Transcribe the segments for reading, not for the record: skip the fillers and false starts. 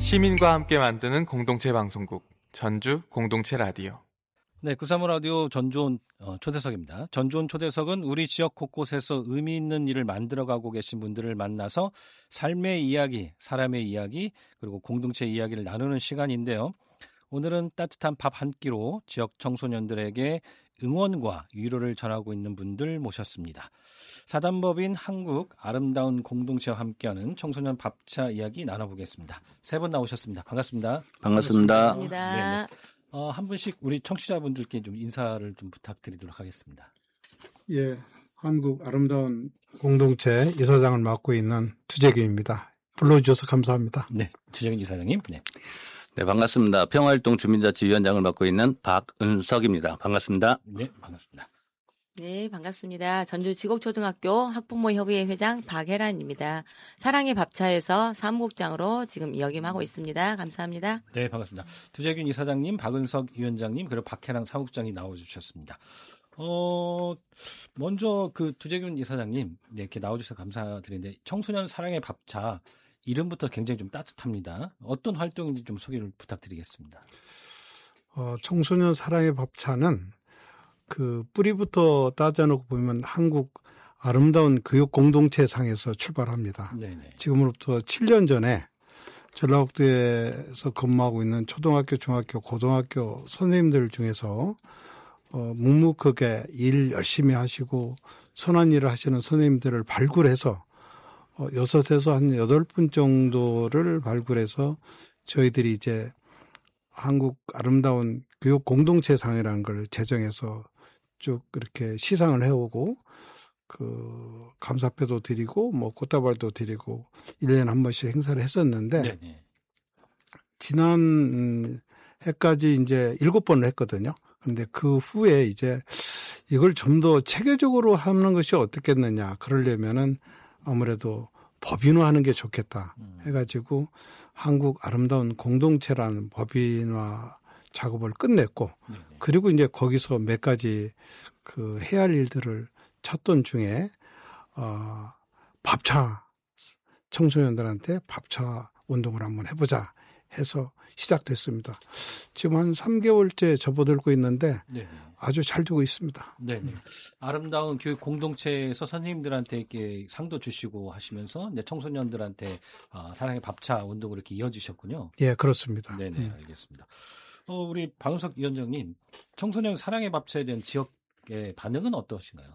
시민과 함께 만드는 공동체 방송국 전주 공동체 라디오. 네, 935 라디오 전주온 초대석입니다. 전주온 초대석은 우리 지역 곳곳에서 의미 있는 일을 만들어가고 계신 분들을 만나서 삶의 이야기, 사람의 이야기, 그리고 공동체 이야기를 나누는 시간인데요. 오늘은 따뜻한 밥 한 끼로 지역 청소년들에게 응원과 위로를 전하고 있는 분들 모셨습니다. 사단법인 한국 아름다운 공동체와 함께하는 청소년 밥차 이야기 나눠보겠습니다. 세 분 나오셨습니다. 반갑습니다. 반갑습니다. 네네. 한 분씩 우리 청취자분들께 좀 인사를 좀 부탁드리도록 하겠습니다. 예, 한국 아름다운 공동체 이사장을 맡고 있는 두재균입니다. 불러주셔서 감사합니다. 네, 두재균 이사장님. 네. 네, 반갑습니다. 평화활동 주민자치위원장을 맡고 있는 박은석입니다. 반갑습니다. 네, 반갑습니다. 네, 반갑습니다. 전주지곡초등학교 학부모협의회 회장 박혜란입니다. 사랑의 밥차에서 사무국장으로 지금 역임하고 있습니다. 감사합니다. 네, 반갑습니다. 두재균 이사장님, 박은석 위원장님, 그리고 박혜란 사무국장이 나와주셨습니다. 먼저 그 두재균 이사장님, 네, 이렇게 나와주셔서 감사드리는데 청소년 사랑의 밥차 이름부터 굉장히 좀 따뜻합니다. 어떤 활동인지 좀 소개를 부탁드리겠습니다. 청소년 사랑의 밥차는 그 뿌리부터 따져놓고 보면 한국 아름다운 교육 공동체상에서 출발합니다. 네네. 지금으로부터 7년 전에 전라북도에서 근무하고 있는 초등학교, 중학교, 고등학교 선생님들 중에서 묵묵하게 일 열심히 하시고 선한 일을 하시는 선생님들을 발굴해서 6에서 한 8분 정도를 발굴해서 저희들이 이제 한국 아름다운 교육 공동체상이라는 걸 제정해서 쭉 이렇게 시상을 해오고 그 감사패도 드리고 뭐 꽃다발도 드리고 1년에 한 번씩 행사를 했었는데 네네. 지난 해까지 이제 7번을 했거든요. 그런데 그 후에 이제 이걸 좀 더 체계적으로 하는 것이 어떻겠느냐. 그러려면은 아무래도 법인화하는 게 좋겠다 해가지고 한국 아름다운 공동체라는 법인화 작업을 끝냈고 네네. 그리고 이제 거기서 몇 가지 그 해야 할 일들을 찾던 중에 밥차 청소년들한테 밥차 운동을 한번 해보자 해서 시작됐습니다. 지금 한 3개월째 접어들고 있는데 네네. 아주 잘 되고 있습니다. 네, 아름다운 교육 공동체에서 선생님들한테 이렇게 상도 주시고 하시면서 이제 청소년들한테 사랑의 밥차 운동을 이렇게 이어주셨군요. 예, 그렇습니다. 네네, 알겠습니다. 우리 박은석 위원장님, 청소년 사랑의 밥차에 대한 지역의 반응은 어떠신가요?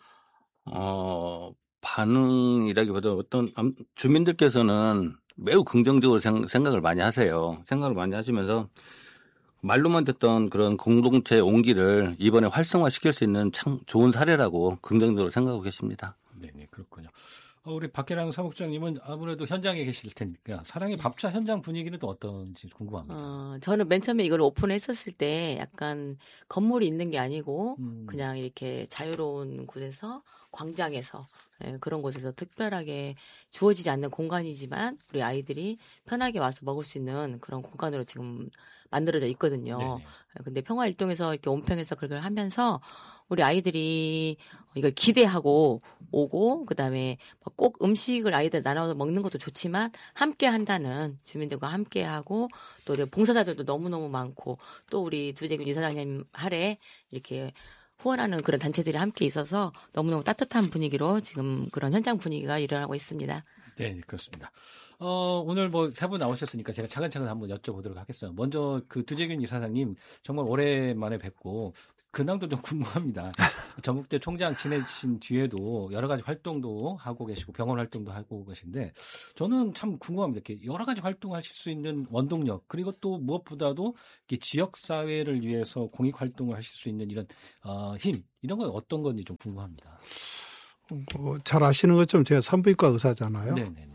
반응이라기보다 어떤 주민들께서는 매우 긍정적으로 생각을 많이 하세요. 생각을 많이 하시면서 말로만 듣던 그런 공동체 온기를 이번에 활성화시킬 수 있는 참 좋은 사례라고 긍정적으로 생각하고 계십니다. 네, 그렇군요. 우리 박혜랑 사무국장님은 아무래도 현장에 계실 테니까 사랑의 밥차 현장 분위기는 또 어떤지 궁금합니다. 저는 맨 처음에 이걸 오픈했었을 때 약간 건물이 있는 게 아니고 그냥 이렇게 자유로운 곳에서 광장에서 그런 곳에서 특별하게 주어지지 않는 공간이지만 우리 아이들이 편하게 와서 먹을 수 있는 그런 공간으로 지금 만들어져 있거든요. 네네. 근데 평화일동에서 이렇게 온평에서 그걸 하면서 우리 아이들이 이걸 기대하고 오고 그다음에 꼭 음식을 아이들 나눠서 먹는 것도 좋지만 함께 한다는 주민들과 함께 하고 또 우리 봉사자들도 너무너무 많고 또 우리 두재균 이사장님 하래 이렇게 후원하는 그런 단체들이 함께 있어서 너무너무 따뜻한 분위기로 지금 그런 현장 분위기가 일어나고 있습니다. 네, 그렇습니다. 오늘 뭐 세 분 나오셨으니까 제가 차근차근 한번 여쭤보도록 하겠어요. 먼저 그 두재균 이사장님 정말 오랜만에 뵙고 근황도 좀 궁금합니다. 전국대 총장 지내신 뒤에도 여러 가지 활동도 하고 계시고 병원 활동도 하고 계신데 저는 참 궁금합니다. 이렇게 여러 가지 활동하실 수 있는 원동력 그리고 또 무엇보다도 이렇게 지역 사회를 위해서 공익 활동을 하실 수 있는 이런 힘 이런 건 어떤 건지 좀 궁금합니다. 잘 아시는 것처럼 제가 산부인과 의사잖아요. 네네네.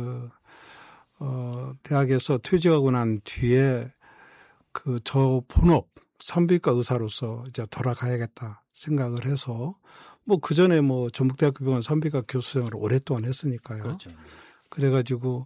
대학에서 퇴직하고 난 뒤에 저 본업 산부인과 의사로서 이제 돌아가야겠다 생각을 해서 그 전에 전북대학교 병원 산부인과 교수 생활을 오랫동안 했으니까요. 그렇죠. 그래가지고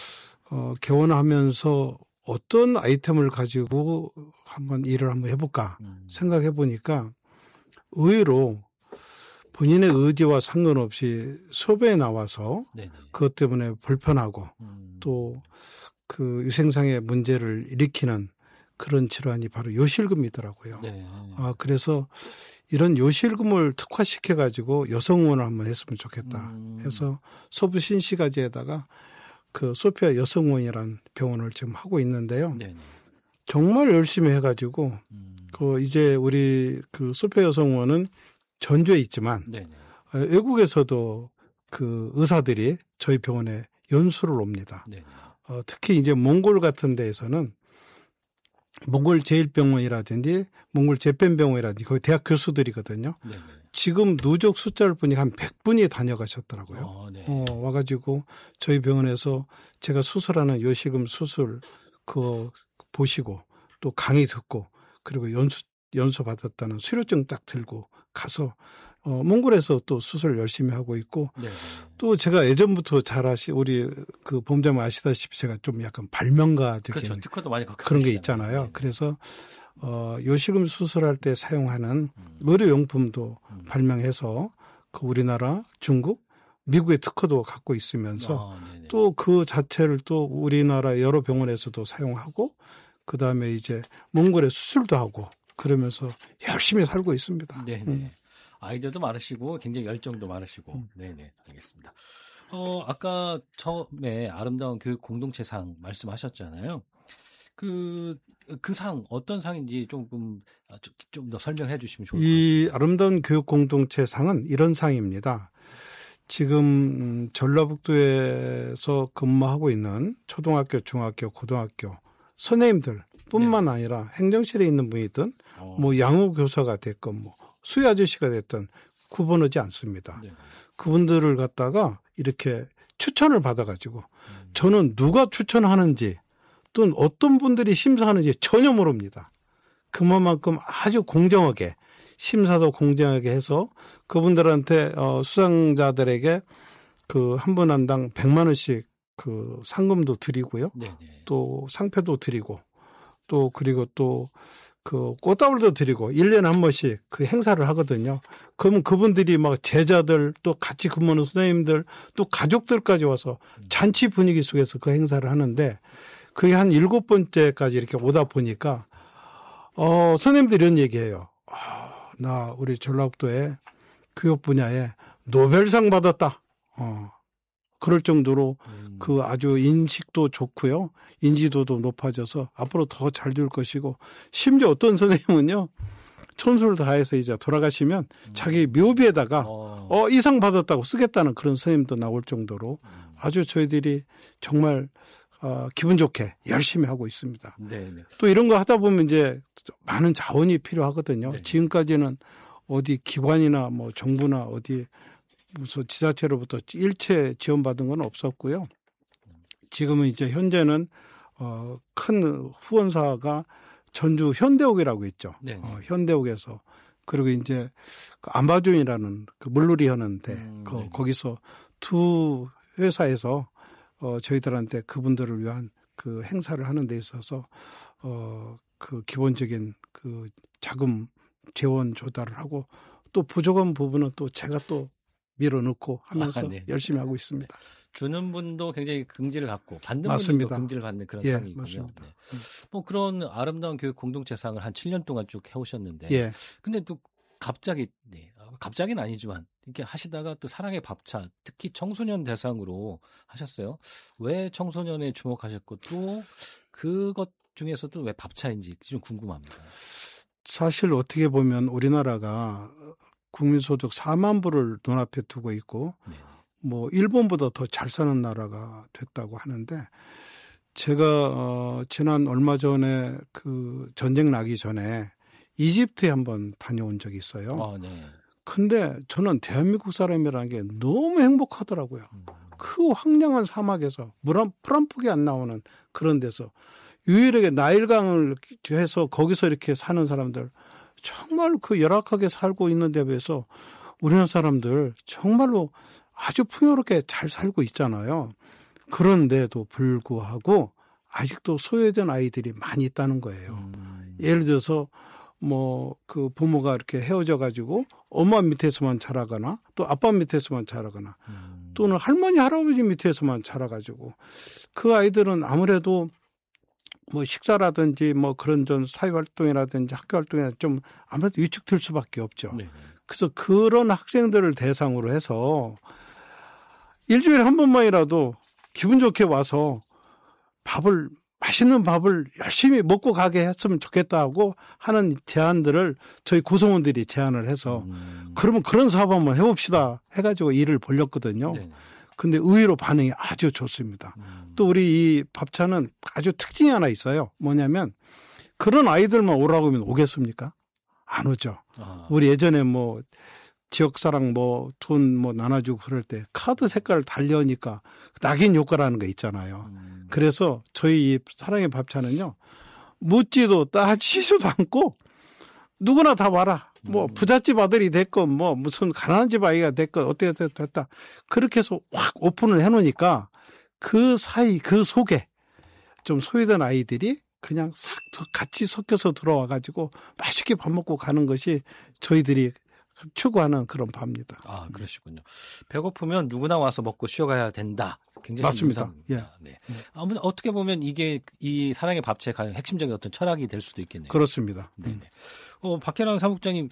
개원하면서 어떤 아이템을 가지고 일을 한번 해볼까 생각해 보니까 의외로 본인의 의지와 상관없이 수업에 나와서 네네. 그것 때문에 불편하고 또 그 유생상의 문제를 일으키는 그런 질환이 바로 요실금이더라고요. 네. 그래서 이런 요실금을 특화시켜가지고 여성의원을 한번 했으면 좋겠다 해서 서부 신시가지에다가 그 소피아 여성의원이라는 병원을 지금 하고 있는데요. 네. 정말 열심히 해가지고 그 이제 우리 그 소피아 여성의원은 전주에 있지만 네. 외국에서도 그 의사들이 저희 병원에 연수를 옵니다. 네. 특히 이제 몽골 같은 데에서는 몽골 제1병원이라든지 몽골 재팬병원이라든지 거기 대학 교수들이거든요. 네. 지금 누적 숫자를 보니 한 100분이 다녀가셨더라고요. 네. 와가지고 저희 병원에서 제가 수술하는 요실금 수술 그거 보시고 또 강의 듣고 그리고 연수 받았다는 수료증 딱 들고 가서 몽골에서 또 수술 열심히 하고 있고 네. 또 제가 예전부터 우리 그 본부장님 아시다시피 제가 좀 약간 발명가적인 그렇죠. 특허도 많이 그런 게 있잖아요. 네. 그래서 요실금 수술할 때 사용하는 의료용품도 발명해서 그 우리나라, 중국, 미국의 특허도 갖고 있으면서 또 그 자체를 또 우리나라 여러 병원에서도 사용하고 그다음에 이제 몽골에 수술도 하고 그러면서 열심히 살고 있습니다. 네. 아이디어도 많으시고 굉장히 열정도 많으시고. 네네, 알겠습니다. 아까 처음에 아름다운 교육 공동체상 말씀하셨잖아요. 그 상 어떤 상인지 조금 좀 더 설명해 주시면 좋을 것 같습니다. 이 아름다운 교육 공동체상은 이런 상입니다. 지금 전라북도에서 근무하고 있는 초등학교, 중학교, 고등학교 선생님들뿐만 아니라 행정실에 있는 분이든 뭐 양호교사가 됐건 뭐 수의 아저씨가 됐든 구분하지 않습니다. 네. 그분들을 갖다가 이렇게 추천을 받아가지고 저는 누가 추천하는지 또는 어떤 분들이 심사하는지 전혀 모릅니다. 그만큼 아주 공정하게 심사도 공정하게 해서 그분들한테 수상자들에게 그 한 분 한 당 100만 원씩 그 상금도 드리고요. 네네. 또 상패도 드리고 또 그리고 또 그 꽃다발도 드리고 1년에 한 번씩 그 행사를 하거든요. 그러면 그분들이 막 제자들 또 같이 근무하는 선생님들 또 가족들까지 와서 잔치 분위기 속에서 그 행사를 하는데 그게 한 7번째까지 이렇게 오다 보니까 선생님들이 이런 얘기해요. 나 우리 전라북도에 교육 분야에 노벨상 받았다. 그럴 정도로 그 아주 인식도 좋고요. 인지도도 높아져서 앞으로 더 잘 될 것이고 심지어 어떤 선생님은요. 천수를 다해서 이제 돌아가시면 자기 묘비에다가 이 상 받았다고 쓰겠다는 그런 선생님도 나올 정도로 아주 저희들이 정말 기분 좋게 열심히 하고 있습니다. 네네. 또 이런 거 하다 보면 이제 많은 자원이 필요하거든요. 네. 지금까지는 어디 기관이나 뭐 정부나 어디 무슨 지자체로부터 일체 지원받은 건 없었고요. 지금은 이제 현재는 큰 후원사가 전주 현대옥이라고 있죠. 네. 현대옥에서 그리고 이제 그 아마존이라는 그 물놀이 하는데 거기서 두 회사에서 저희들한테 그분들을 위한 그 행사를 하는 데 있어서 그 기본적인 그 자금 재원 조달을 하고 또 부족한 부분은 또 제가 또 밀어넣고 하면서 네. 열심히 하고 있습니다. 주는 분도 굉장히 긍지를 갖고 받는 맞습니다. 분도 긍지를 받는 그런 예, 상이군요. 맞습니다. 네. 뭐 그런 아름다운 교육 공동체상을 한 7년 동안 쭉 해오셨는데, 예. 근데 또 갑자기 갑자기는 아니지만 이렇게 하시다가 또 사랑의 밥차, 특히 청소년 대상으로 하셨어요. 왜 청소년에 주목하셨고 또 그것 중에서도 왜 밥차인지 좀 궁금합니다. 사실 어떻게 보면 우리나라가 국민소득 4만 불을 눈앞에 두고 있고 네. 뭐 일본보다 더 잘 사는 나라가 됐다고 하는데 제가 지난 얼마 전에 그 전쟁 나기 전에 이집트에 한번 다녀온 적이 있어요. 네. 근데 저는 대한민국 사람이라는 게 너무 행복하더라고요. 그 황량한 사막에서 물 한 푼이 안 나오는 그런 데서 유일하게 나일강을 해서 거기서 이렇게 사는 사람들 정말 그 열악하게 살고 있는 데 비해서 우리나라 사람들 정말로 아주 풍요롭게 잘 살고 있잖아요. 그런데도 불구하고 아직도 소외된 아이들이 많이 있다는 거예요. 예를 들어서 뭐 그 부모가 이렇게 헤어져 가지고 엄마 밑에서만 자라거나 또 아빠 밑에서만 자라거나 또는 할머니 할아버지 밑에서만 자라가지고 그 아이들은 아무래도 뭐 식사라든지 뭐 그런 전 사회활동이라든지 학교활동이라든지 좀 아무래도 위축될 수밖에 없죠. 네. 그래서 그런 학생들을 대상으로 해서 일주일에 한 번만이라도 기분 좋게 와서 맛있는 밥을 열심히 먹고 가게 했으면 좋겠다고 하는 제안들을 저희 구성원들이 제안을 해서 그러면 그런 사업 한번 해봅시다 해가지고 일을 벌렸거든요. 네. 근데 의외로 반응이 아주 좋습니다. 또 우리 이 밥차는 아주 특징이 하나 있어요. 뭐냐면 그런 아이들만 오라고 하면 오겠습니까? 안 오죠. 우리 예전에 뭐 지역사랑 뭐 돈 뭐 나눠주고 그럴 때 카드 색깔을 달려오니까 낙인 효과라는 거 있잖아요. 그래서 저희 이 사랑의 밥차는요. 묻지도 따지지도 않고 누구나 다 와라. 뭐 부잣집 아들이 됐건 뭐 무슨 가난한 집 아이가 됐건 어떻게 됐다. 그렇게 해서 확 오픈을 해놓으니까 그 사이 그 속에 좀 소외된 아이들이 그냥 싹 같이 섞여서 들어와가지고 맛있게 밥 먹고 가는 것이 저희들이 추구하는 그런 바입니다. 아, 그러시군요. 배고프면 누구나 와서 먹고 쉬어가야 된다. 굉장히 맞습니다. 예. 네. 아무튼 어떻게 보면 이게 이 사랑의 밥차의 가장 핵심적인 어떤 철학이 될 수도 있겠네요. 그렇습니다. 네. 박혜랑 사무국장님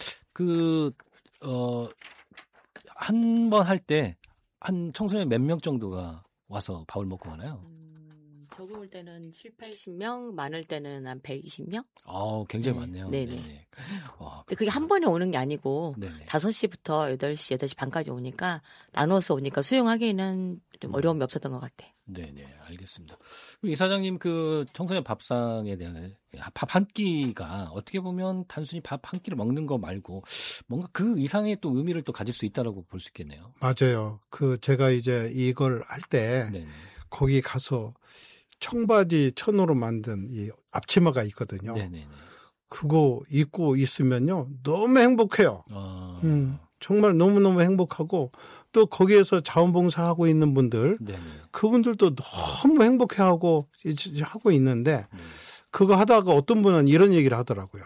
한 번 할 때 한 청소년 몇 명 정도가 와서 밥을 먹고 가나요? 적을 때는 7, 80명, 많을 때는 한 120명? 굉장히 많네요. 네네. 근데 그게 한 번에 오는 게 아니고, 네네. 5시부터 8시, 8시 반까지 오니까, 나눠서 오니까 수용하기에는 좀 어려움이 없었던 것 같아. 네네, 알겠습니다. 이사장님 그 청소년 밥상에 대한 밥 한 끼가 어떻게 보면 단순히 밥 한 끼를 먹는 거 말고 뭔가 그 이상의 또 의미를 또 가질 수 있다라고 볼 수 있겠네요. 맞아요. 제가 이제 이걸 할 때, 거기 가서 청바지 천으로 만든 이 앞치마가 있거든요. 네네네. 그거 입고 있으면요. 너무 행복해요. 정말 너무너무 행복하고 또 거기에서 자원봉사하고 있는 분들 그분들도 너무 행복해하고 하고 있는데 그거 하다가 어떤 분은 이런 얘기를 하더라고요.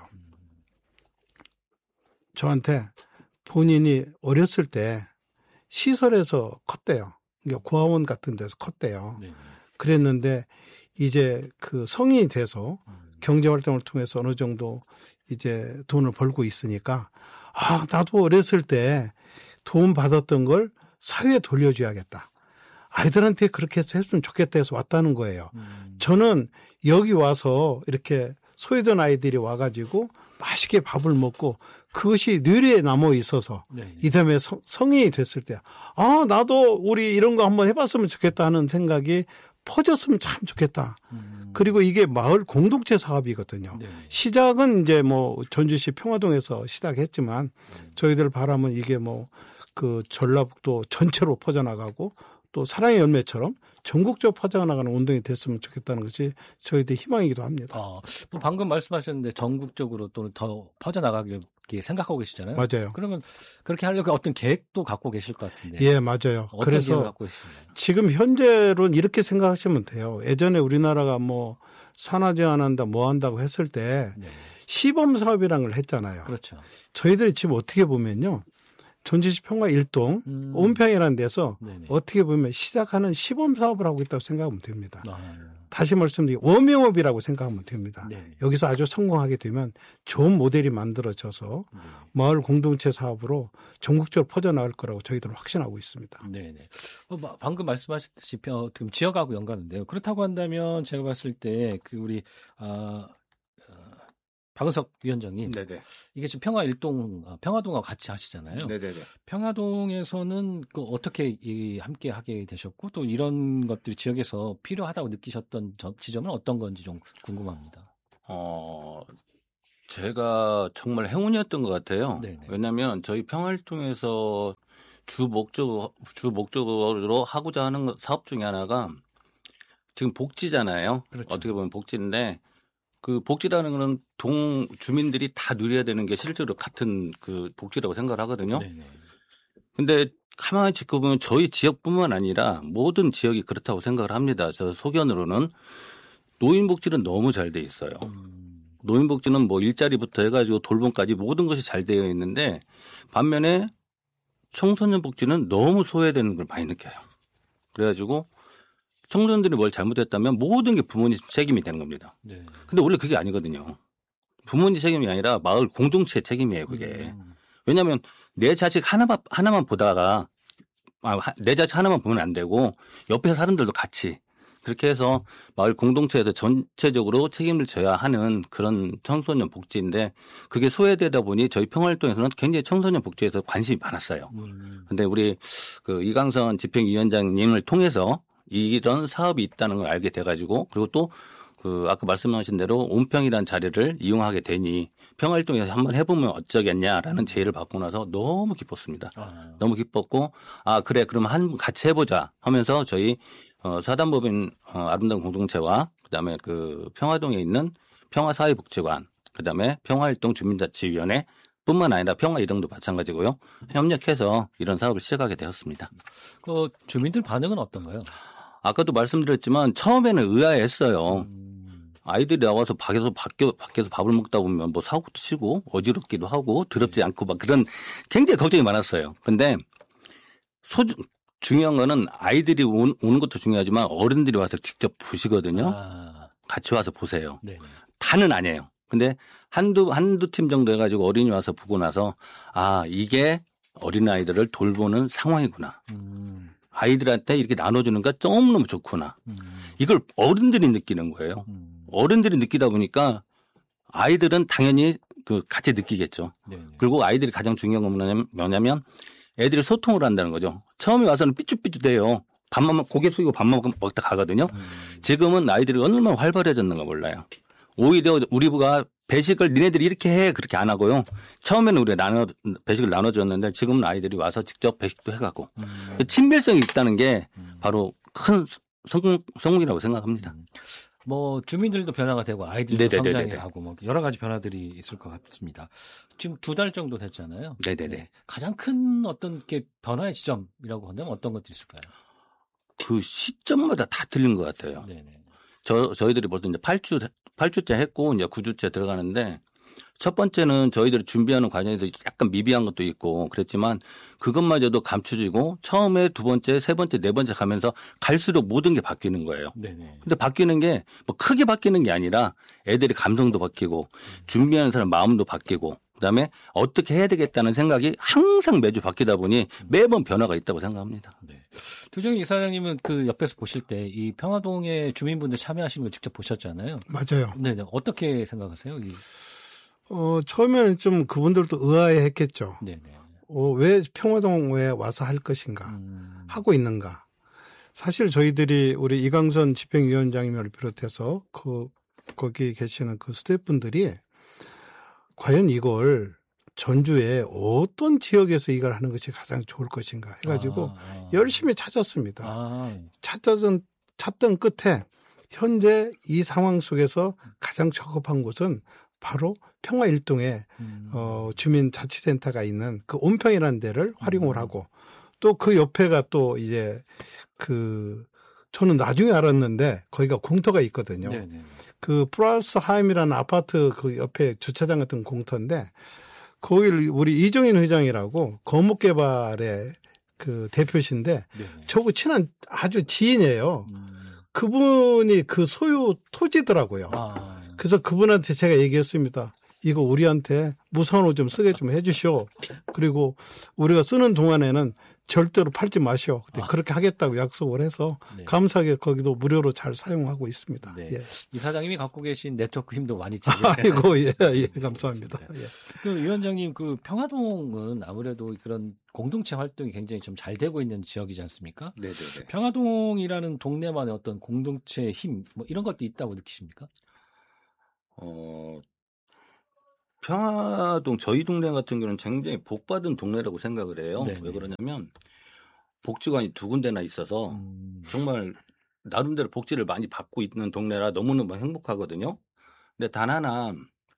저한테 본인이 어렸을 때 시설에서 컸대요. 그러니까 고아원 같은 데서 컸대요. 그랬는데 이제 그 성인이 돼서 경제활동을 통해서 어느 정도 이제 돈을 벌고 있으니까 나도 어렸을 때 도움 받았던 걸 사회에 돌려줘야겠다. 아이들한테 그렇게 했으면 좋겠다 해서 왔다는 거예요. 저는 여기 와서 이렇게 소외된 아이들이 와가지고 맛있게 밥을 먹고 그것이 뇌리에 남아 있어서 이 다음에 성인이 됐을 때 나도 우리 이런 거 한번 해봤으면 좋겠다 하는 생각이 퍼졌으면 참 좋겠다. 그리고 이게 마을 공동체 사업이거든요. 시작은 이제 뭐 전주시 평화동에서 시작했지만 저희들 바람은 이게 뭐 그 전라북도 전체로 퍼져나가고 또 사랑의 열매처럼 전국적으로 퍼져나가는 운동이 됐으면 좋겠다는 것이 저희들 희망이기도 합니다. 방금 말씀하셨는데 전국적으로 또는 더 퍼져나가길 생각하고 계시잖아요. 맞아요. 그러면 그렇게 하려고 어떤 계획도 갖고 계실 것 같은데. 예, 맞아요. 어떤 그래서 계획을 갖고 계시나요? 지금 현재로는 이렇게 생각하시면 돼요. 예전에 우리나라가 뭐 산화제한한다 뭐 한다고 했을 때 시범 사업이라는 걸 했잖아요. 그렇죠. 저희들이 지금 어떻게 보면요. 전주시 평화 1동 온평이라는 데서 어떻게 보면 시작하는 시범 사업을 하고 있다고 생각하면 됩니다. 다시 말씀드리면 워밍업이라고 생각하면 됩니다. 여기서 아주 성공하게 되면 좋은 모델이 만들어져서 마을 공동체 사업으로 전국적으로 퍼져나갈 거라고 저희들은 확신하고 있습니다. 네네. 방금 말씀하셨듯이 지역하고 연관인데요. 그렇다고 한다면 제가 봤을 때 우리 박은석 위원장님, 이게 지금 평화 1동, 평화동하고 같이 하시잖아요. 평화동에서는 어떻게 함께 하게 되셨고 또 이런 것들이 지역에서 필요하다고 느끼셨던 지점은 어떤 건지 좀 궁금합니다. 제가 정말 행운이었던 것 같아요. 왜냐하면 저희 평화 1동에서 주 목적으로 하고자 하는 사업 중에 하나가 지금 복지잖아요. 그렇죠. 어떻게 보면 복지인데. 그 복지라는 거는 동 주민들이 다 누려야 되는 게 실제로 같은 그 복지라고 생각을 하거든요. 근데 가만히 짚고 보면 저희 지역뿐만 아니라 모든 지역이 그렇다고 생각을 합니다. 저 소견으로는 노인 복지는 너무 잘 돼 있어요. 노인복지는 뭐 일자리부터 해가지고 돌봄까지 모든 것이 잘 되어 있는데 반면에 청소년 복지는 너무 소외되는 걸 많이 느껴요. 그래가지고 청소년들이 뭘 잘못했다면 모든 게 부모님 책임이 되는 겁니다. 네. 근데 원래 그게 아니거든요. 부모님 책임이 아니라 마을 공동체 책임이에요, 그게. 왜냐하면 내 자식 하나만 보다가 내 자식 하나만 보면 안 되고 옆에 사람들도 같이 그렇게 해서 마을 공동체에서 전체적으로 책임을 져야 하는 그런 청소년 복지인데 그게 소외되다 보니 저희 평화활동에서는 굉장히 청소년 복지에서 관심이 많았어요. 그런데 우리 그 이강선 집행위원장님을 통해서 이런 사업이 있다는 걸 알게 돼가지고 그리고 또 그 아까 말씀하신 대로 온평이라는 자리를 이용하게 되니 평화활동에서 한번 해보면 어쩌겠냐라는 제의를 받고 나서 너무 기뻤습니다. 너무 기뻤고 그래 그럼 같이 해보자 하면서 저희 사단법인 아름다운 공동체와 그다음에 그 평화동에 있는 평화사회복지관 그다음에 평화활동 주민자치위원회 뿐만 아니라 평화이동도 마찬가지고요. 협력해서 이런 사업을 시작하게 되었습니다. 그 주민들 반응은 어떤가요? 아까도 말씀드렸지만 처음에는 의아했어요. 아이들이 나와서 밖에서 밥을 먹다 보면 뭐 사고도 치고 어지럽기도 하고 더럽지 않고 막 그런 굉장히 걱정이 많았어요. 근데 중요한 거는 아이들이 오는 것도 중요하지만 어른들이 와서 직접 보시거든요. 같이 와서 보세요. 네네. 다는 아니에요. 근데 한두 팀 정도 해가지고 어린이 와서 보고 나서 이게 어린아이들을 돌보는 상황이구나. 아이들한테 이렇게 나눠주는 거 너무너무 좋구나. 이걸 어른들이 느끼는 거예요. 어른들이 느끼다 보니까 아이들은 당연히 같이 느끼겠죠. 네네. 그리고 아이들이 가장 중요한 건 뭐냐면 애들이 소통을 한다는 거죠. 처음에 와서는 삐죽삐죽대요. 고개 숙이고 밥만 먹다 가거든요. 지금은 아이들이 얼마나 활발해졌는가 몰라요. 오히려 우리 부가 배식을 니네들이 이렇게 해 그렇게 안 하고요. 처음에는 우리가 배식을 나눠줬는데 지금은 아이들이 와서 직접 배식도 해가고 친밀성이 있다는 게 바로 큰 성공이라고 생각합니다. 뭐 주민들도 변화가 되고 아이들도 성장하고 뭐 여러 가지 변화들이 있을 것 같습니다. 지금 2달 정도 됐잖아요. 네네네. 네. 가장 큰 어떤 게 변화의 지점이라고 한다면 어떤 것들이 있을까요? 그 시점마다 다 틀린 것 같아요. 네네. 저희들이 벌써 이제 8주째 했고 이제 9주째 들어가는데 첫 번째는 저희들이 준비하는 과정에서 약간 미비한 것도 있고 그랬지만 그것마저도 감춰지고 처음에 두 번째, 세 번째, 네 번째 가면서 갈수록 모든 게 바뀌는 거예요. 네네. 근데 바뀌는 게 뭐 크게 바뀌는 게 아니라 애들이 감성도 바뀌고 준비하는 사람 마음도 바뀌고 그다음에 어떻게 해야 되겠다는 생각이 항상 매주 바뀌다 보니 매번 변화가 있다고 생각합니다. 네. 두정희 이사장님은 그 옆에서 보실 때 이 평화동에 주민분들 참여하시는 거 직접 보셨잖아요. 맞아요. 네, 어떻게 생각하세요? 처음에는 좀 그분들도 의아해했겠죠. 네네. 왜 평화동에 와서 할 것인가, 하고 있는가. 사실 저희들이 우리 이강선 집행위원장님을 비롯해서 거기 계시는 그 스태프분들이 과연 이걸 전주에 어떤 지역에서 이걸 하는 것이 가장 좋을 것인가 해가지고 열심히 찾았습니다. 찾던 끝에 현재 이 상황 속에서 가장 적합한 곳은 바로 평화일동에 주민자치센터가 있는 그 온평이라는 데를 활용을 하고 또 그 옆에가 또 이제 저는 나중에 알았는데 거기가 공터가 있거든요. 네네. 그 플라스하임이라는 아파트 그 옆에 주차장 같은 공터인데 거기를 우리 이종인 회장이라고 거목개발의 그 대표신데 저하고 친한 아주 지인이에요. 그분이 그 소유 토지더라고요. 그래서 그분한테 제가 얘기했습니다. 이거 우리한테 무상으로 좀 쓰게 좀 해주시오. 그리고 우리가 쓰는 동안에는 절대로 팔지 마시오. 그렇게 하겠다고 약속을 해서 감사하게 거기도 무료로 잘 사용하고 있습니다. 네. 예. 이사장님이 갖고 계신 네트워크 힘도 많이 아이고, 예, 감사합니다. 예. 그 위원장님, 그 평화동은 아무래도 그런 공동체 활동이 굉장히 좀 잘 되고 있는 지역이지 않습니까? 네네네. 평화동이라는 동네만의 어떤 공동체의 힘, 뭐 이런 것도 있다고 느끼십니까? 평화동 저희 동네 같은 경우는 굉장히 복받은 동네라고 생각을 해요. 네네. 왜 그러냐면 복지관이 2군데나 있어서 정말 나름대로 복지를 많이 받고 있는 동네라 너무너무 행복하거든요. 근데 단 하나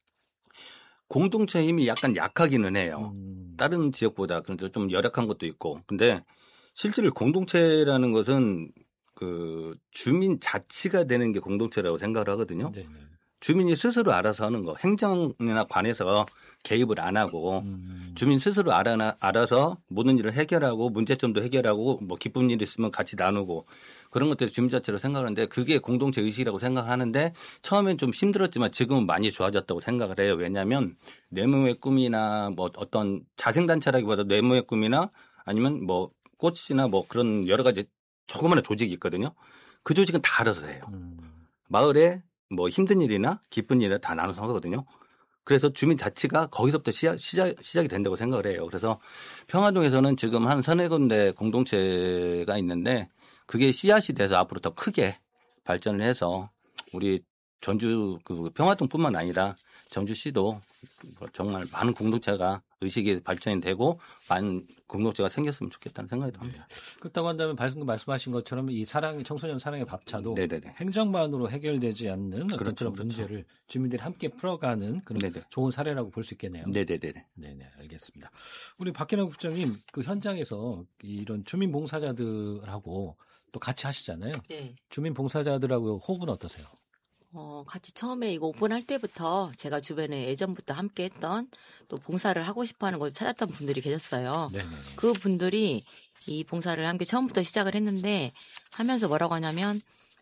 공동체 힘이 약간 약하기는 해요. 다른 지역보다 그런데 좀 열악한 것도 있고. 근데 실제로 공동체라는 것은 그 주민 자치가 되는 게 공동체라고 생각을 하거든요. 네네. 주민이 스스로 알아서 하는 거. 행정이나 관에서 개입을 안 하고 주민 스스로 알아서 모든 일을 해결하고 문제점도 해결하고 뭐 기쁜 일 있으면 같이 나누고 그런 것들이 주민 자체로 생각하는데 그게 공동체 의식이라고 생각을 하는데 처음엔 좀 힘들었지만 지금은 많이 좋아졌다고 생각을 해요. 왜냐하면 네모의 꿈이나 뭐 어떤 자생단체라기보다 네모의 꿈이나 아니면 뭐 꽃이나 뭐 그런 여러 가지 조그마한 조직이 있거든요. 그 조직은 다 알아서 해요. 마을에 뭐 힘든 일이나 기쁜 일을 다 나눠서 하거든요. 그래서 주민 자치가 거기서부터 시작이 된다고 생각을 해요. 그래서 평화동에서는 지금 한 3-4군데 공동체가 있는데 그게 씨앗이 돼서 앞으로 더 크게 발전을 해서 우리 전주 그 평화동뿐만 아니라 전주시도 정말 많은 공동체가 의식이 발전이 되고 많은 공동체가 생겼으면 좋겠다는 생각이 듭니다. 그렇다고 한다면 방금 말씀하신 것처럼 이 청소년 사랑의 밥차도 네네네. 행정만으로 해결되지 않는 어떤 그렇죠, 그런 문제를 주민들이 함께 풀어가는 그런 네네. 좋은 사례라고 볼 수 있겠네요. 네네네. 네네, 알겠습니다. 우리 박현영 국장님 그 현장에서 이런 주민 봉사자들하고 또 같이 하시잖아요. 네. 주민 봉사자들하고 호흡은 어떠세요? 같이 처음에 이거 오픈할 때부터 제가 주변에 예전부터 함께 했던 또 봉사를 하고 싶어 하는 걸 찾았던 분들이 계셨어요. 네네. 그 분들이 이 봉사를 함께 처음부터 시작을 했는데 하면서 뭐라고 하냐면,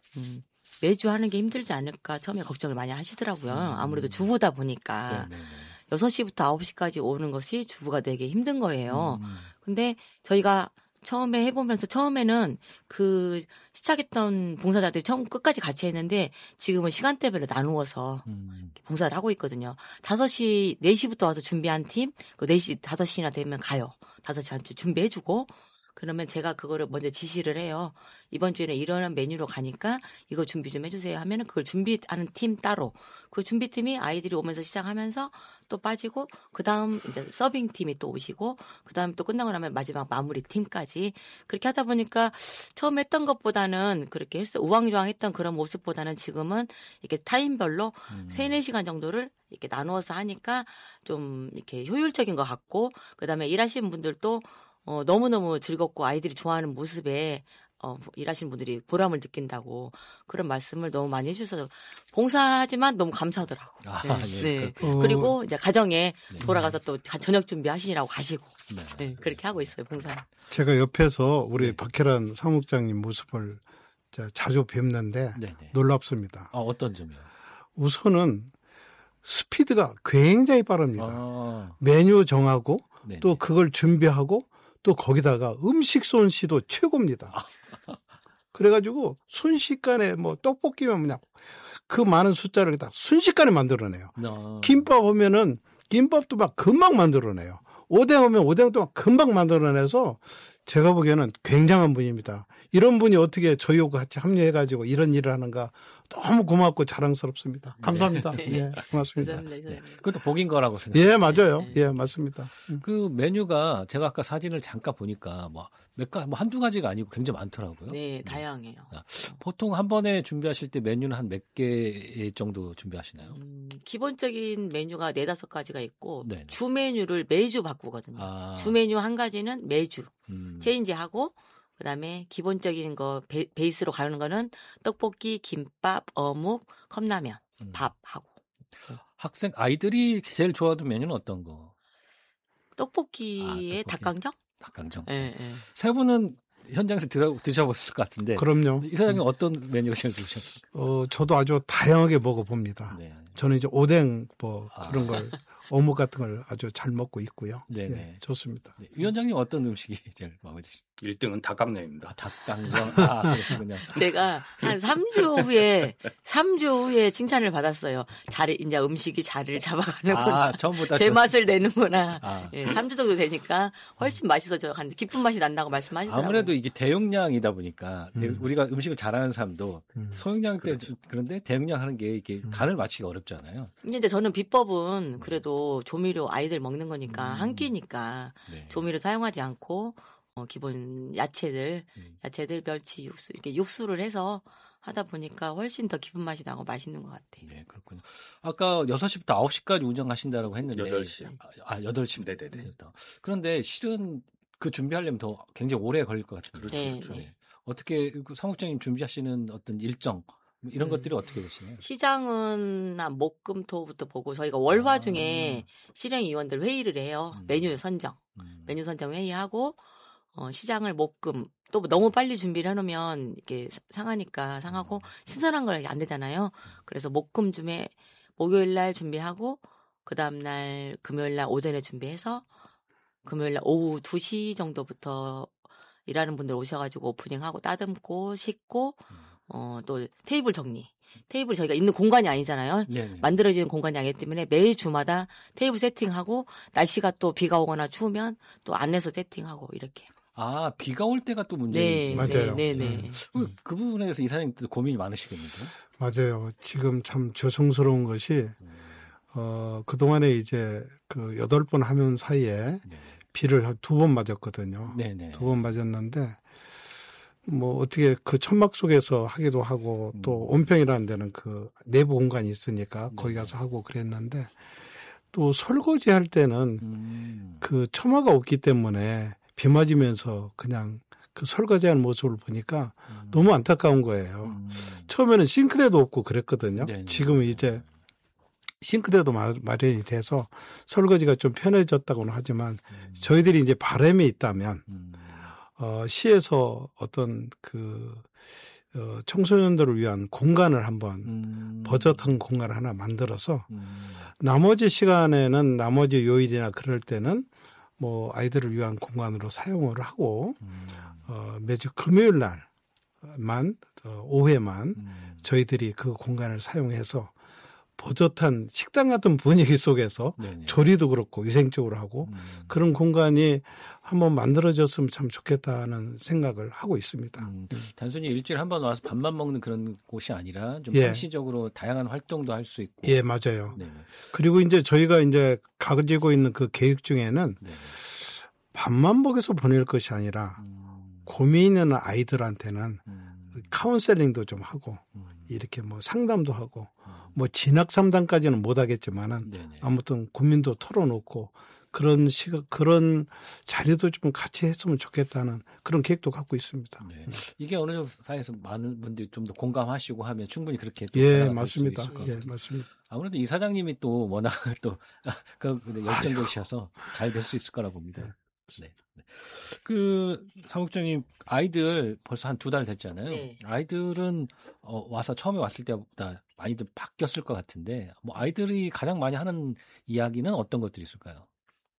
매주 하는 게 힘들지 않을까 처음에 걱정을 많이 하시더라고요. 아무래도 주부다 보니까. 네네네. 6시부터 9시까지 오는 것이 주부가 되게 힘든 거예요. 근데 저희가 처음에 해보면서 처음에는 그 시작했던 봉사자들이 처음 끝까지 같이 했는데 지금은 시간대별로 나누어서 봉사를 하고 있거든요. 5시, 4시부터 와서 준비한 팀, 그 4시, 5시나 되면 가요. 5시 한 주 준비해주고 그러면 제가 그거를 먼저 지시를 해요. 이번 주에는 이런 메뉴로 가니까 이거 준비 좀 해주세요 하면은 그걸 준비하는 팀 따로. 그 준비팀이 아이들이 오면서 시작하면서 또 빠지고 그다음 이제 서빙 팀이 또 오시고 그다음 또 끝나고 나면 마지막 마무리 팀까지 그렇게 하다 보니까 처음 했던 것보다는 그렇게 우왕좌왕했던 그런 모습보다는 지금은 이렇게 타임별로 3-4시간 정도를 이렇게 나누어서 하니까 좀 이렇게 효율적인 것 같고 그다음에 일하시는 분들도 너무너무 즐겁고 아이들이 좋아하는 모습에 일하시는 분들이 보람을 느낀다고 그런 말씀을 너무 많이 해주셔서 봉사하지만 너무 감사하더라고. 네. 그리고 이제 가정에 돌아가서 또 저녁 준비하시라고 가시고 네. 그렇게 하고 있어요, 봉사. 제가 옆에서 우리 박혜란 사무국장님 모습을 자주 뵙는데 놀랍습니다. 어떤 점이요? 우선은 스피드가 굉장히 빠릅니다. 메뉴 정하고 또 그걸 준비하고 또 거기다가 음식 솜씨도 최고입니다. 그래가지고 순식간에 뭐 떡볶이면 뭐냐 그 많은 숫자를 다 순식간에 만들어내요. 김밥 오면은 김밥도 막 금방 만들어내요. 오뎅 오면 오뎅도 막 금방 만들어내서 제가 보기에는 굉장한 분입니다. 이런 분이 어떻게 저희하고 같이 합류해가지고 이런 일을 하는가 너무 고맙고 자랑스럽습니다. 감사합니다. 예, 고맙습니다. 그것도 복인 거라고 생각해요. 예, 맞아요. 예, 맞습니다. 그 메뉴가 제가 아까 사진을 잠깐 보니까 한두 가지가 아니고 굉장히 많더라고요. 네, 다양해요. 보통 한 번에 준비하실 때 메뉴는 한 몇 개 정도 준비하시나요? 기본적인 메뉴가 4-5가지가 있고 주 메뉴를 매주 바꾸거든요. 주 메뉴 한 가지는 매주 체인지하고 그다음에 기본적인 거 베이스로 가는 거는 떡볶이, 김밥, 어묵, 컵라면, 밥하고. 아이들이 제일 좋아하는 메뉴는 어떤 거? 떡볶이에 떡볶이. 닭강정? 닭강정. 네. 세 분은 현장에서 드셔보셨을 것 같은데. 그럼요. 이사장님 어떤 메뉴가 제일 좋으셨어요? 저도 아주 다양하게 먹어봅니다. 네. 저는 이제 오뎅 그런 걸 어묵 같은 걸 아주 잘 먹고 있고요. 네네. 예, 좋습니다. 네. 위원장님 어떤 음식이 제일 마음에 드시죠? 1등은 닭강정입니다. 닭강정. 그렇군요. 제가 한 3주 후에 칭찬을 받았어요. 이제 음식이 자리를 잡아가는구나. 처음부터 제 맛을 내는구나. 예, 3주 정도 되니까 훨씬 맛있어져. 깊은 맛이 난다고 말씀하시더라고요. 아무래도 이게 대용량이다 보니까 우리가 음식을 잘하는 사람도 소용량 때 그런데 대용량 하는 게 이게 간을 맞추기가 어렵잖아요. 근데 저는 비법은 그래도 조미료 아이들 먹는 거니까 한 끼니까 조미료 사용하지 않고 기본 야채들 멸치 육수 이렇게 육수를 해서 하다 보니까 훨씬 더 깊은 맛이 나고 맛있는 것 같아요. 네, 그렇군요. 아까 6시부터 9시까지 운영하신다고 했는데 8시. 8시. 네네네. 그런데 실은 그 준비하려면 더 굉장히 오래 걸릴 것 같은데. 그렇죠. 어떻게 사무국장님 준비하시는 어떤 일정이 이런 것들이 어떻게 되시나요? 시장은 목금토부터 보고 저희가 월화 중에 실행위원들 회의를 해요. 메뉴 선정 회의하고 시장을 목금 또 너무 빨리 준비를 해놓으면 이게 상하니까 상하고 신선한 걸 안 되잖아요. 그래서 목금쯤에 목요일 날 준비하고 그 다음 날 금요일 날 오전에 준비해서 금요일 날 오후 2시 정도부터 일하는 분들 오셔가지고 오프닝하고 따듬고 씻고 또 테이블 정리. 테이블 저희가 있는 공간이 아니잖아요. 네네. 만들어지는 공간이 아니기 때문에 매일 주마다 테이블 세팅하고 날씨가 또 비가 오거나 추우면 또 안에서 세팅하고 이렇게. 아, 비가 올 때가 또 네, 문제예요. 맞아요. 네. 그 부분에 대해서 이사장님도 고민이 많으시겠는데요? 맞아요. 지금 참 죄송스러운 것이 그동안에 이제 그 8번 하면 사이에 네. 비를 2번 맞았거든요. 네네. 2번 맞았는데 뭐 어떻게 그 천막 속에서 하기도 하고 또 온평이라는 데는 그 내부 공간이 있으니까 거기 가서 하고 그랬는데 또 설거지 할 때는 그 처마가 없기 때문에 비 맞으면서 그냥 그 설거지하는 모습을 보니까 너무 안타까운 거예요. 처음에는 싱크대도 없고 그랬거든요. 네네. 지금은 이제 싱크대도 마련이 돼서 설거지가 좀 편해졌다고는 하지만 저희들이 이제 바람이 있다면 시에서 어떤 그 청소년들을 위한 공간을 한번 버젓한 공간을 하나 만들어서 나머지 시간에는 나머지 요일이나 그럴 때는 뭐 아이들을 위한 공간으로 사용을 하고 매주 금요일 날만 오후에만 저희들이 그 공간을 사용해서 버젓한 식당 같은 분위기 속에서 네네. 조리도 그렇고 위생적으로 하고 그런 공간이 한번 만들어졌으면 참 좋겠다는 생각을 하고 있습니다. 단순히 일주일에 한 번 와서 밥만 먹는 그런 곳이 아니라 좀 예. 상시적으로 다양한 활동도 할 수 있고. 예, 맞아요. 네네. 그리고 이제 저희가 이제 가지고 있는 그 계획 중에는 네네. 밥만 먹여서 보낼 것이 아니라 고민 있는 아이들한테는 카운셀링도 좀 하고 이렇게 뭐 상담도 하고 뭐 진학 상담까지는 못 하겠지만은 네네. 아무튼 고민도 털어놓고 그런 자리도 좀 같이 했으면 좋겠다는 그런 계획도 갖고 있습니다. 네. 이게 어느 정도 사회에서 많은 분들이 좀 더 공감하시고 하면 충분히 그렇게 또 예, 변화가 될 맞습니다. 수도 있을 것 예, 같아요. 맞습니다. 아무래도 이 사장님이 또 워낙 또 그 열정적이셔서 잘 될 수 있을 거라 봅니다. 네. 네. 그 사무국장님 아이들 벌써 한 2달 됐잖아요. 네. 아이들은 와서 처음에 왔을 때보다 많이들 바뀌었을 것 같은데 뭐 아이들이 가장 많이 하는 이야기는 어떤 것들이 있을까요?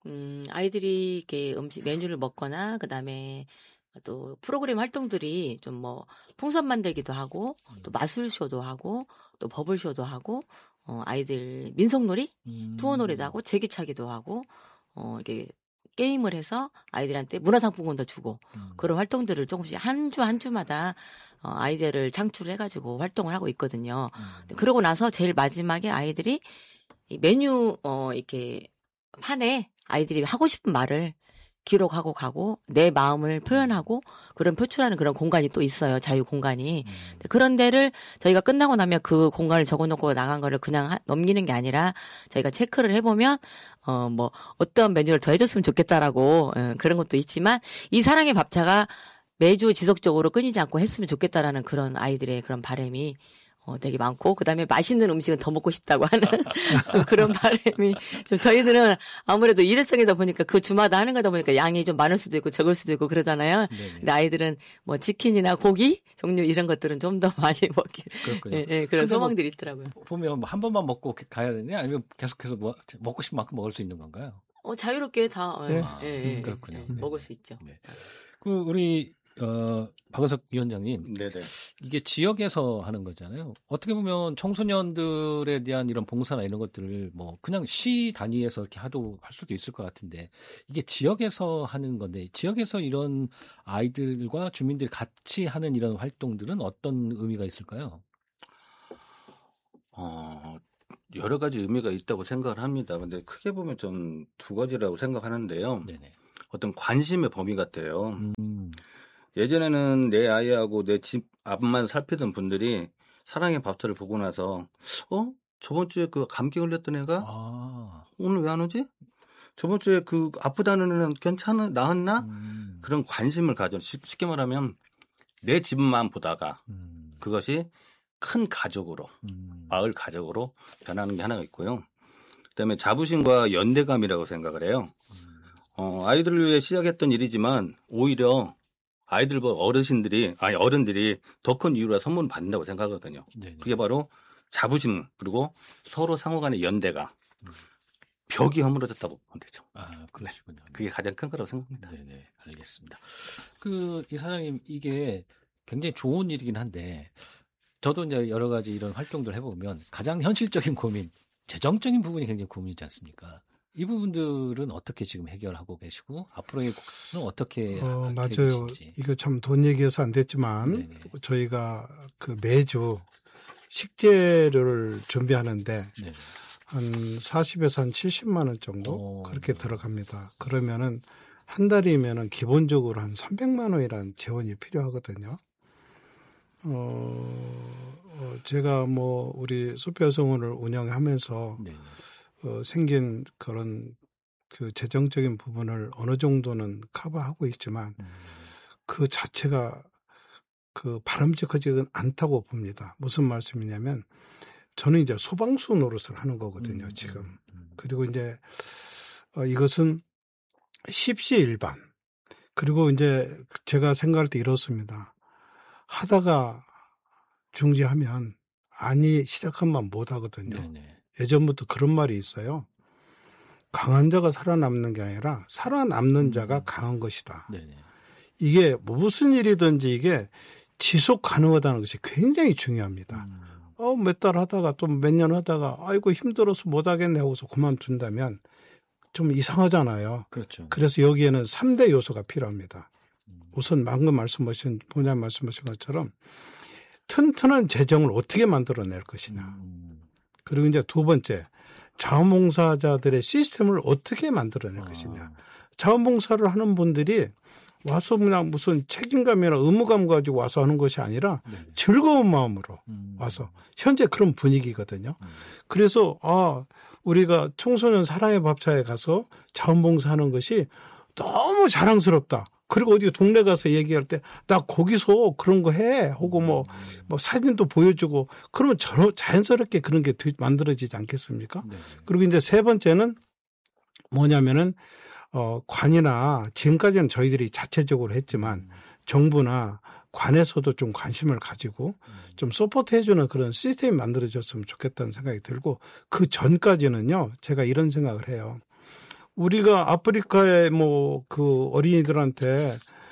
아이들이 이렇게 음식 메뉴를 먹거나 그다음에 또 프로그램 활동들이 좀 뭐 풍선 만들기도 하고 또 마술쇼도 하고 또 버블쇼도 하고 아이들 민속놀이, 투어놀이도 하고 제기차기도 하고 이렇게 게임을 해서 아이들한테 문화상품권도 주고 그런 활동들을 조금씩 한 주 한 주마다 아이디어를 창출해가지고 활동을 하고 있거든요. 그러고 나서 제일 마지막에 아이들이 이 메뉴 이렇게 판에 아이들이 하고 싶은 말을 기록하고 가고 내 마음을 표현하고 그런 표출하는 그런 공간이 또 있어요. 자유 공간이. 그런 데를 저희가 끝나고 나면 그 공간을 적어놓고 나간 거를 그냥 넘기는 게 아니라 저희가 체크를 해보면 뭐 어떤 메뉴를 더 해줬으면 좋겠다라고 그런 것도 있지만 이 사랑의 밥차가 매주 지속적으로 끊이지 않고 했으면 좋겠다라는 그런 아이들의 그런 바람이 되게 많고 그다음에 맛있는 음식은 더 먹고 싶다고 하는 그런 바람이 좀 저희들은 아무래도 일회성이다 보니까 그 주마다 하는 거다 보니까 양이 좀 많을 수도 있고 적을 수도 있고 그러잖아요. 네네. 근데 아이들은 뭐 치킨이나 고기 종류 이런 것들은 좀 더 많이 먹기 그렇군요. 예, 그런 근데 소망들이 있더라고요. 보면 뭐 한 번만 먹고 가야 되냐 아니면 계속해서 먹고 싶은 만큼 먹을 수 있는 건가요? 자유롭게 다 네. 그렇군요. 먹을 수 있죠. 네. 그 우리 박은석 위원장님, 네네. 이게 지역에서 하는 거잖아요. 어떻게 보면 청소년들에 대한 이런 봉사나 이런 것들을 뭐 그냥 시 단위에서 이렇게 할 수도 있을 것 같은데 이게 지역에서 하는 건데 지역에서 이런 아이들과 주민들이 같이 하는 이런 활동들은 어떤 의미가 있을까요? 여러 가지 의미가 있다고 생각을 합니다. 근데 크게 보면 전 2가지라고 생각하는데요. 네네. 어떤 관심의 범위 같아요. 예전에는 내 아이하고 내 집 앞만 살피던 분들이 사랑의 밥차를 보고 나서 저번 주에 그 감기 걸렸던 애가 오늘 왜 안 오지? 저번 주에 그 아프다는 애는 나았나? 그런 관심을 가져. 쉽게 말하면 내 집만 보다가 그것이 큰 가족으로 마을 가족으로 변하는 게 하나가 있고요. 그다음에 자부심과 연대감이라고 생각을 해요. 아이들을 위해 시작했던 일이지만 오히려 아이들과 어른들이 더 큰 이유로 선물을 받는다고 생각하거든요. 네네. 그게 바로 자부심 그리고 서로 상호 간의 연대가 벽이 허물어졌다고 보면 되죠. 아, 그러시군요. 그게 가장 큰 거라고 생각합니다. 네네, 알겠습니다. 이사장님, 이게 굉장히 좋은 일이긴 한데, 저도 이제 여러 가지 이런 활동들 해보면 가장 현실적인 고민, 재정적인 부분이 굉장히 고민이지 않습니까? 이 부분들은 어떻게 지금 해결하고 계시고, 앞으로는 어떻게 맞아요. 계실지. 이거 참 돈 얘기해서 안 됐지만, 네네. 저희가 그 매주 식재료를 준비하는데, 네네. 한 40에서 한 70만 원 정도 그렇게 들어갑니다. 그러면은 한 달이면은 기본적으로 한 300만 원이라는 재원이 필요하거든요. 제가 뭐 우리 소피아성원을 운영하면서 생긴 그런 그 재정적인 부분을 어느 정도는 커버하고 있지만 그 자체가 그 바람직하지는 않다고 봅니다. 무슨 말씀이냐면 저는 이제 소방수 노릇을 하는 거거든요, 지금. 그리고 이제 이것은 십시일반. 그리고 이제 제가 생각할 때 이렇습니다. 하다가 중지하면 아니 시작하면 못 하거든요. 네네. 예전부터 그런 말이 있어요. 강한 자가 살아남는 게 아니라 살아남는 자가 강한 것이다. 네네. 이게 무슨 일이든지 이게 지속 가능하다는 것이 굉장히 중요합니다. 몇 달 하다가 또 몇 년 하다가 아이고 힘들어서 못 하겠네 하고서 그만둔다면 좀 이상하잖아요. 그렇죠. 그래서 여기에는 3대 요소가 필요합니다. 우선 방금 본장 말씀하신 것처럼 튼튼한 재정을 어떻게 만들어낼 것이냐. 그리고 이제 두 번째, 자원봉사자들의 시스템을 어떻게 만들어낼 것이냐. 자원봉사를 하는 분들이 와서 그냥 무슨 책임감이나 의무감 가지고 와서 하는 것이 아니라 즐거운 마음으로 와서 현재 그런 분위기거든요. 그래서 우리가 청소년 사랑의 밥차에 가서 자원봉사하는 것이 너무 자랑스럽다. 그리고 어디 동네 가서 얘기할 때 나 거기서 그런 거 해 하고 뭐 사진도 보여주고 그러면 자연스럽게 그런 게 만들어지지 않겠습니까? 그리고 이제 세 번째는 뭐냐면은 관이나 지금까지는 저희들이 자체적으로 했지만 정부나 관에서도 좀 관심을 가지고 좀 서포트해주는 그런 시스템이 만들어졌으면 좋겠다는 생각이 들고 그 전까지는요 제가 이런 생각을 해요. 우리가 아프리카의 그 어린이들한테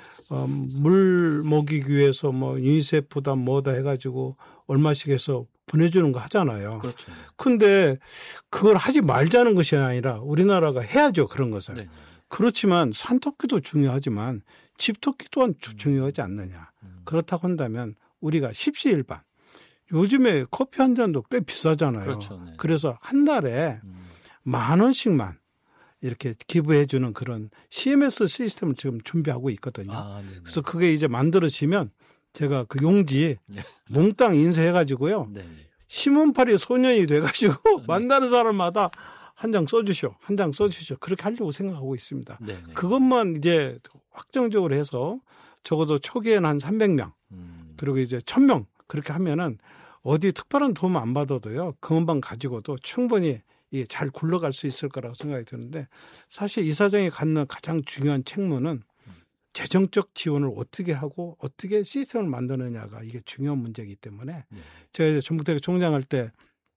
물 먹이기 위해서 유니세프다 뭐다 해가지고 얼마씩 해서 보내주는 거 하잖아요. 그렇죠. 근데 그걸 하지 말자는 것이 아니라 우리나라가 해야죠. 그런 것을. 네. 그렇지만 산토끼도 중요하지만 집토끼 또한 중요하지 않느냐. 그렇다고 한다면 우리가 십시일반. 요즘에 커피 한 잔도 꽤 비싸잖아요. 그렇죠. 네. 그래서 한 달에 10,000원씩만 이렇게 기부해주는 그런 CMS 시스템을 지금 준비하고 있거든요. 그래서 그게 이제 만들어지면 제가 그 용지 몽땅 인쇄해가지고요. 신문팔이 소년이 돼가지고 만나는 사람마다 한 장 써주시오. 그렇게 하려고 생각하고 있습니다. 그것만 이제 확정적으로 해서 적어도 초기에는 한 300명 그리고 이제 1,000명 그렇게 하면은 어디 특별한 도움 안 받아도요. 그것만 가지고도 충분히 잘 굴러갈 수 있을 거라고 생각이 드는데 사실 이사장이 갖는 가장 중요한 책무는 재정적 지원을 어떻게 하고 어떻게 시스템을 만드느냐가 이게 중요한 문제이기 때문에 제가 이제 전북대교 총장할 때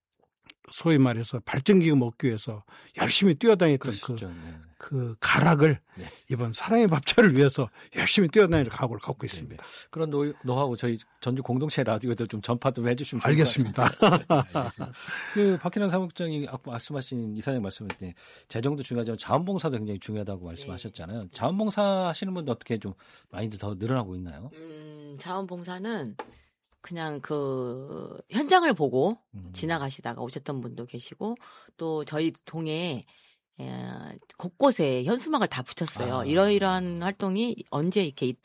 소위 말해서 발전기구 먹기 위해서 열심히 뛰어다녔던 그 가락을 이번 사랑의 밥차를 위해서 열심히 뛰어다닐 각오를 갖고 있습니다. 그런 노하우 저희 전주 공동체 라디오에도 좀 전파 좀 해주시면 좋을 알겠습니다. 것 같습니다. 알겠습니다. 박희남 사무국장이 아까 말씀하신 이사장 말씀할 때 재정도 중요하지만 자원봉사도 굉장히 중요하다고 말씀하셨잖아요. 자원봉사 하시는 분들 어떻게 좀 많이 더 늘어나고 있나요? 자원봉사는 그냥 그 현장을 보고 지나가시다가 오셨던 분도 계시고 또 저희 동에 곳곳에 현수막을 다 붙였어요. 이러이러한 활동이 언제 이렇게